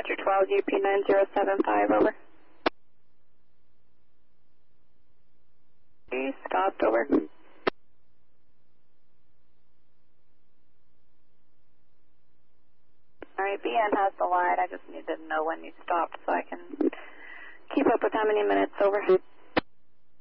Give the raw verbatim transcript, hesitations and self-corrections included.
Roger, twelve U P nine zero seven five, over. You stopped, over. Alright, B N has the light. I just need to know when you stopped so I can keep up with how many minutes, over.